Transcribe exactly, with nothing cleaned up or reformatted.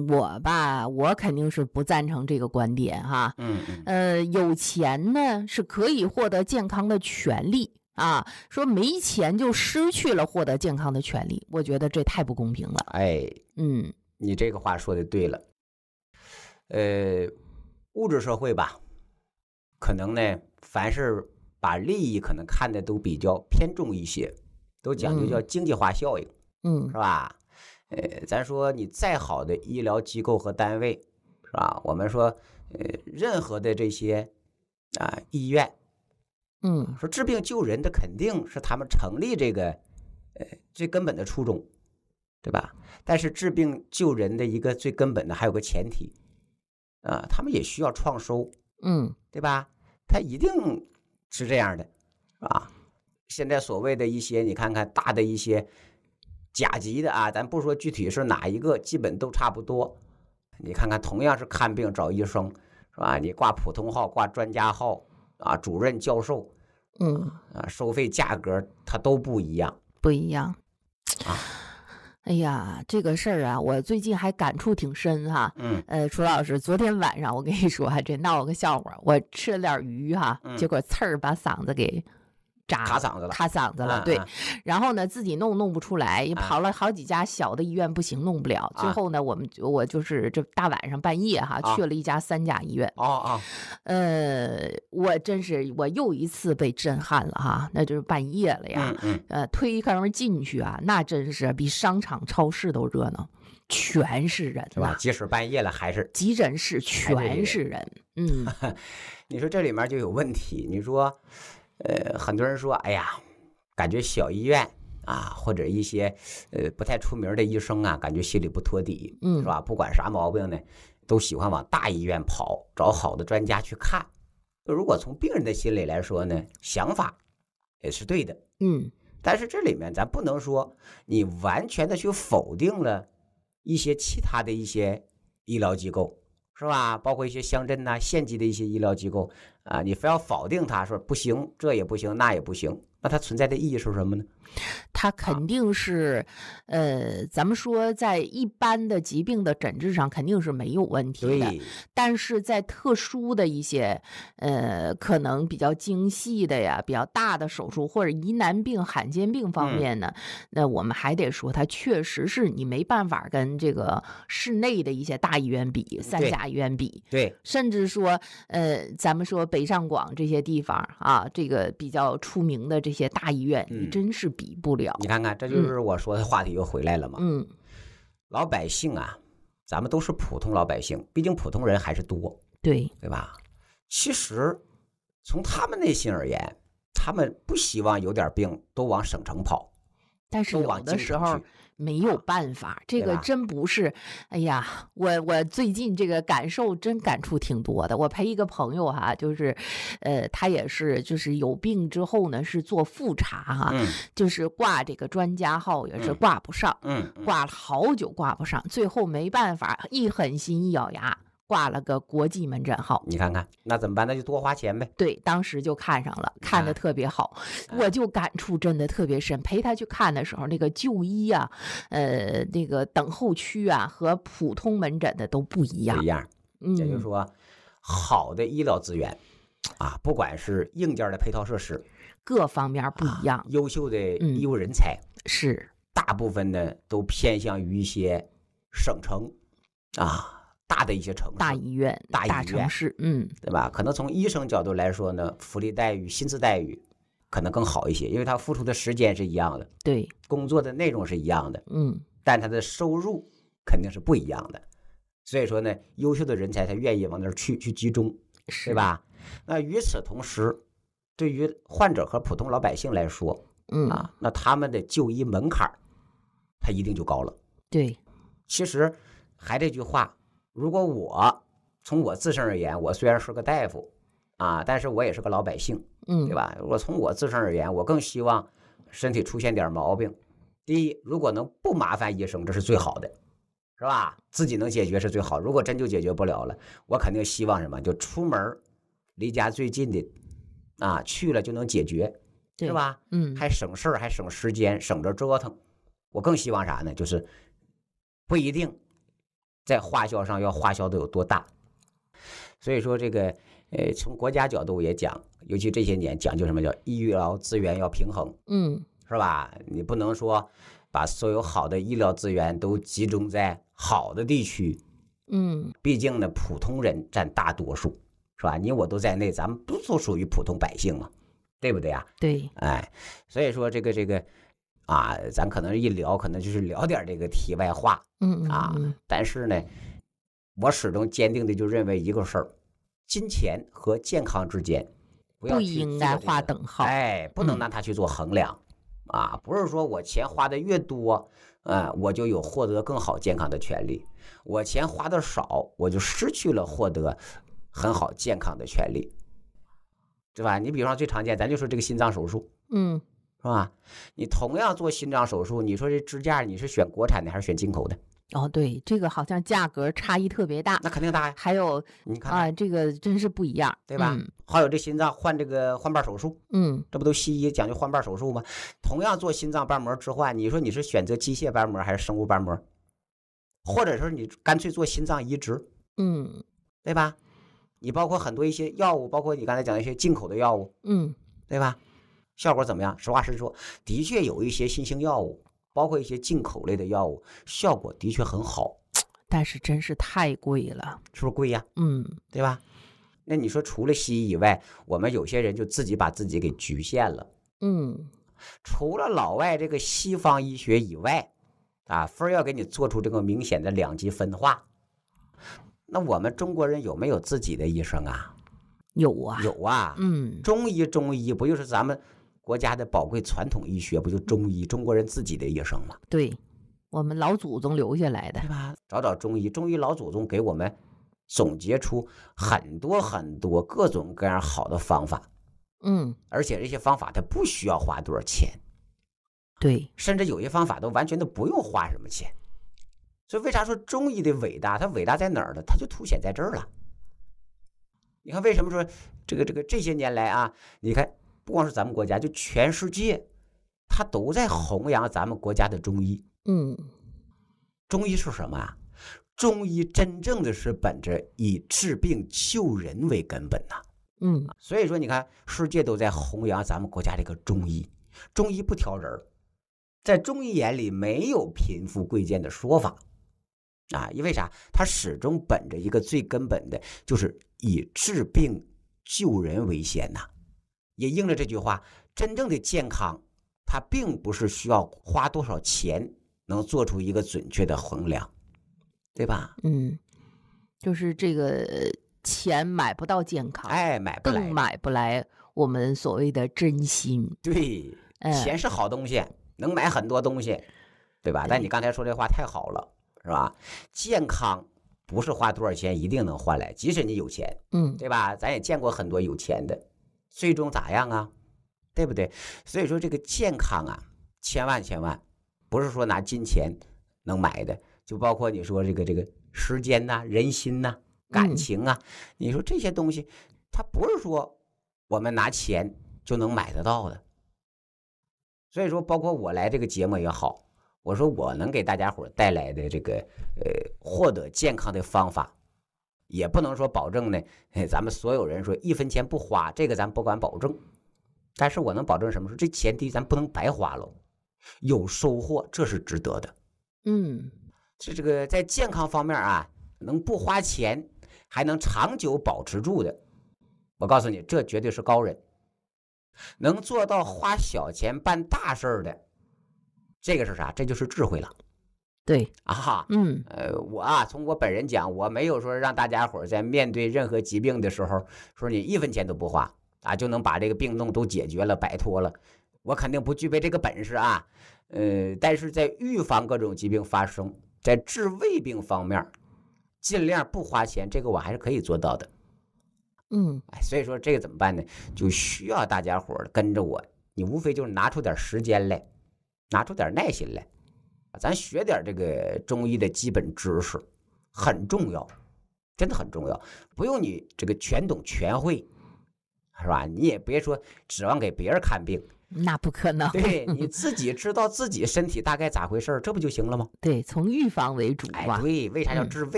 我吧，我肯定是不赞成这个观点哈。 嗯嗯， 呃，有钱呢是可以获得健康的权利啊，说没钱就失去了获得健康的权利，我觉得这太不公平了。 哎， 嗯， 你这个话说的对了。呃，物质社会吧，可能呢，凡是把利益可能看的都比较偏重一些，都讲究叫经济化效应， 嗯是吧？呃，咱说你再好的医疗机构和单位，是吧？我们说，呃，任何的这些啊、医院， 嗯说治病救人的肯定是他们成立这个呃最根本的初衷，对吧？但是治病救人的一个最根本的还有个前提啊、他们也需要创收， 嗯对吧？他一定是这样的啊。现在所谓的一些，你看看大的一些甲级的啊，咱不说具体是哪一个，基本都差不多。你看看，同样是看病找医生，是吧？你挂普通号、挂专家号啊，主任、教授嗯， 啊，收费价格它都不一样不一样。 啊。 哎呀，这个事儿啊，我最近还感触挺深哈。 嗯呃，楚老师，昨天晚上我跟你说，还真闹个笑话，我吃了点鱼哈， 嗯结果刺儿把嗓子给扎卡嗓子了卡嗓子了。对， 嗯嗯然后呢，自己弄弄不出来，也啊跑了好几家小的医院，不行，弄不了。最啊后呢，我们我就是这大晚上半夜哈， 啊去了一家三甲医院。 哦哦， 呃，我真是我又一次被震撼了哈，那就是半夜了呀。 嗯嗯， 呃，推开门进去啊，那真是比商场、超市都热闹，全是人是吧？ 呐， 即使半夜了，还是急诊室全是人。嗯你说这里面就有问题。你说，呃，很多人说，哎呀，感觉小医院啊，或者一些呃不太出名的医生啊，感觉心里不托底， 嗯是吧？不管啥毛病呢，都喜欢往大医院跑，找好的专家去看。如果从病人的心理来说呢，想法也是对的， 嗯但是这里面咱不能说你完全的去否定了一些其他的一些医疗机构，是吧？包括一些乡镇呐、县级的一些医疗机构啊，你非要否定它，说不行，这也不行，那也不行，那它存在的意义是什么呢？ 它肯定是，呃，咱们说在一般的疾病的诊治上肯定是没有问题的， 对， 但是在特殊的一些，呃，可能比较精细的呀、比较大的手术或者疑难病、罕见病方面呢，那我们还得说，它确实是你没办法跟这个市内的一些大医院比、三对甲医院比， 对， 甚至说，呃，咱们说北上广这些地方啊，这个比较出名的这些大医院，你嗯真是比不了。 你看看，这就是我说的话题又回来了嘛。 嗯， 老百姓啊，咱们都是普通老百姓，毕竟普通人还是多， 对， 对吧？其实从他们内心而言，他们不希望有点病都往省城跑， 但是有都往的时候京城去。 没有办法，这对吧个真不是。哎呀，我我最近这个感受真感触挺多的。我陪一个朋友哈，就是，呃，他也是就是有病之后呢是做复查哈， 嗯就是挂这个专家号也是嗯挂不上， 嗯嗯， 挂了好久挂不上，最后没办法，一狠心一咬牙挂了个国际门诊号。 你看看那怎么办？那就多花钱呗。 对，当时就看上了，看的啊特别好， 啊我就感触真的特别深。陪他去看的时候，那个就医啊，呃，那个等候区啊，和普通门诊的都不一样不一。样，也就是嗯， 说，好的医疗资源啊，不管是硬件的配套设施， 各方面不一样。 优秀的嗯医务人才， 是， 大部分呢都偏向于一些省城啊，大的一些城市， 大医院、 大医院城市，嗯， 对吧？可能从医生角度来说呢，福利待遇、薪资待遇可能更好一些，因为他付出的时间是一样的， 对， 工作的内容是一样的， 嗯， 但他的收入肯定是不一样的。所以说呢，优秀的人才他愿意往那儿去去集中， 是对？吧？那与此同时，对于患者和普通老百姓来说嗯， 啊，那他们的就医门槛儿他一定就高了。 对， 其实还这句话，如果我从我自身而言，我虽然是个大夫啊，但是我也是个老百姓， 嗯， 对吧？我从我自身而言，我更希望身体出现点毛病，第一，如果能不麻烦医生，这是最好的，是吧？自己能解决是最好。如果真就解决不了了，我肯定希望什么？就出门离家最近的啊，去了就能解决， 对是？吧？ 嗯， 还省事儿，还省时间，省着折腾。我更希望啥呢？就是不一定在花销上要花销的有多大。所以说这个呃，从国家角度也讲，尤其这些年讲究什么叫医疗资源要平衡， 嗯， 是吧？你不能说把所有好的医疗资源都集中在好的地区， 嗯， 毕竟呢，普通人占大多数，是吧？你我都在内，咱们不都属于普通百姓嘛，对不对啊？ 对， 哎，所以说这个这个啊，咱可能一聊，可能就是聊点这个题外话， 嗯嗯啊， 嗯， 但是呢，我始终坚定的就认为一个事儿，金钱和健康之间不要不去应该做这个划等号。 哎，不能嗯拿它去做衡量，啊，不是说我钱花的越多，呃，我就有获得更好健康的权利，我钱花的少，我就失去了获得很好健康的权利，对吧？你比方说最常见，咱就说这个心脏手术， 嗯， 是吧？你同样做心脏手术，你说这支架你是选国产的还是选进口的？ 哦，对，这个好像价格差异特别大。 那肯定大呀。 还有你看啊， 看， 这个真是不一样， 对吧？ 嗯还有这心脏换这个换瓣手术， 嗯， 这不都西医讲究换瓣手术吗？同样做心脏瓣膜置换，你说你是选择机械瓣膜还是生物瓣膜？或者说你干脆做心脏移植， 嗯对吧？你包括很多一些药物，包括你刚才讲的一些进口的药物， 嗯， 对吧？效果怎么样？实话实说，的确有一些新型药物，包括一些进口类的药物，效果的确很好， 但是真是太贵了。 是不是贵呀？ 嗯对吧？那你说除了西医以外，我们有些人就自己把自己给局限了。 嗯， 除了老外这个西方医学以外，啊，非要给你做出这个明显的两极分化。那我们中国人有没有自己的医生啊？ 有啊， 有啊， 嗯中医中医不就是咱们国家的宝贵传统医学，不就中医中国人自己的医生吗？ 对，我们老祖宗留下来的对。吧？找找中医，中医老祖宗给我们总结出很多很多各种各样好的方法， 嗯， 而且这些方法它不需要花多少钱， 对， 甚至有些方法都完全都不用花什么钱。所以为啥说中医的伟大？它伟大在哪儿呢？它就凸显在这儿了。你看为什么说这个这个这些年来啊，你看不光是咱们国家，就全世界，它都在弘扬咱们国家的中医。 嗯中医是什么啊？中医真正的是本着以治病救人为根本呐、 嗯所以说你看世界都在弘扬咱们国家这个中医，中医不挑人，在中医眼里没有贫富贵贱的说法啊，因为啥？他始终本着一个最根本的，就是以治病救人为先呐、也应了这句话，真正的健康，它并不是需要花多少钱能做出一个准确的衡量，对吧？ 嗯，就是这个钱买不到健康， 哎，买不来的， 更买不来我们所谓的真心。 对， 嗯钱是好东西，能买很多东西，对吧？ 对但你刚才说这话太好了，是吧？健康不是花多少钱一定能换来，即使你有钱， 嗯对吧？咱也见过很多有钱的，最终咋样啊？对不对？所以说这个健康啊，千万千万不是说拿金钱能买的，就包括你说这个这个时间呐、人心呐、感情啊，你说这些东西，它不是说我们拿钱就能买得到的。所以说，包括我来这个节目也好，我说我能给大家伙带来的这个呃获得健康的方法，也不能说保证呢，咱们所有人说一分钱不花，这个咱不敢保证。但是我能保证什么？说这钱第一咱不能白花喽，有收获，这是值得的。 嗯是这个在健康方面啊，能不花钱还能长久保持住的，我告诉你，这绝对是高人。能做到花小钱办大事儿的，这个是啥？这就是智慧了对， 啊哈！ 嗯呃，我啊，从我本人讲，我没有说让大家伙在面对任何疾病的时候，说你一分钱都不花啊，就能把这个病痛都解决了、摆脱了。我肯定不具备这个本事啊。呃，但是在预防各种疾病发生，在治胃病方面，尽量不花钱，这个我还是可以做到的。 嗯哎，所以说这个怎么办呢？就需要大家伙跟着我，你无非就是拿出点时间来，拿出点耐心来，咱学点这个中医的基本知识，很重要，真的很重要。不用你这个全懂全会，是吧？你也别说指望给别人看病， 那不可能。 对，你自己知道自己身体大概咋回事，这不就行了吗？ 对，从预防为主哎， 嘛。 对，为啥要治胃？